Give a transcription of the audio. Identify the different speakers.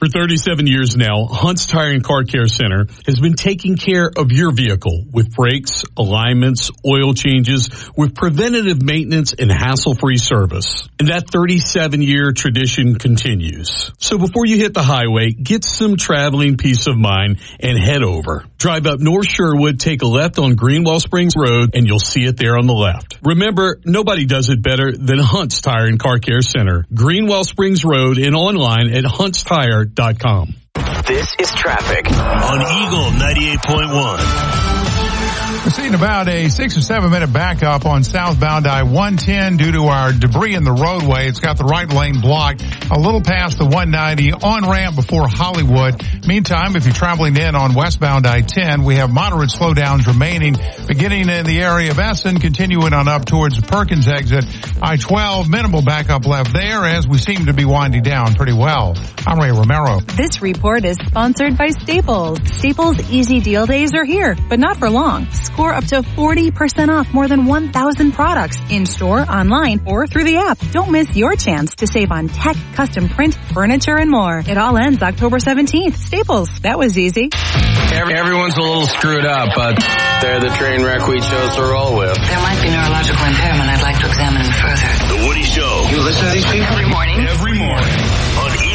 Speaker 1: For 37 years now, Hunt's Tire and Car Care Center has been taking care of your vehicle with brakes, alignments, oil changes, with preventative maintenance and hassle-free service. And that 37-year tradition continues. So before you hit the highway, get some traveling peace of mind and head over. Drive up North Sherwood, take a left on Greenwell Springs Road, and you'll see it there on the left. Remember, nobody does it better than Hunt's Tire and Car Care Center, Greenwell Springs Road, and online at huntstire.com.
Speaker 2: This is traffic on Eagle 98.1.
Speaker 3: We're seeing about a 6 or 7 minute backup on southbound I-110 due to our debris in the roadway. It's got the right lane blocked a little past the 190 on-ramp before Hollywood. Meantime, if you're traveling in on westbound I-10, we have moderate slowdowns remaining beginning in the area of Essen, continuing on up towards the Perkins exit. I-12, minimal backup left there as we seem to be winding down pretty well. I'm Ray Romero.
Speaker 4: This report is sponsored by Staples. Staples Easy Deal Days are here, but not for long. Score up to 40% off more than 1,000 products in-store, online, or through the app. Don't miss your chance to save on tech, custom print, furniture, and more. It all ends October 17th. Staples. That was easy.
Speaker 5: Everyone's a little screwed up, but they're the train wreck we chose to roll with.
Speaker 6: There might be neurological impairment. I'd like to examine him further.
Speaker 2: The Woody Show.
Speaker 6: You listen to these people?
Speaker 2: Every morning. On